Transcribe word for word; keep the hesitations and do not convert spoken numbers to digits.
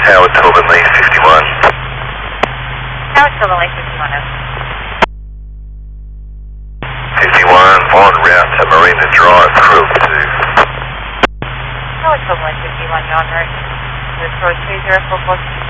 Tower Tobin Lee fifty-one. Tower Tobin Lee fifty-one, over. fifty-one, en route to Marina Drive, Krill two. Tower Tobin Lee fifty-one, you're on route to the two zero four four.